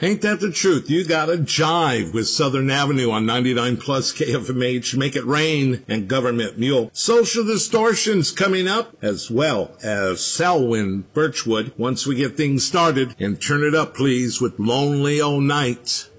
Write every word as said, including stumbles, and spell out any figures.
Ain't that the truth? You gotta jive with Southern Avenue on ninety-nine plus K F M H, Make It Rain, and Government Mule. Social Distortions coming up, as well as Selwyn Birchwood, once we get things started. And turn it up, please, with Lonely O' Night.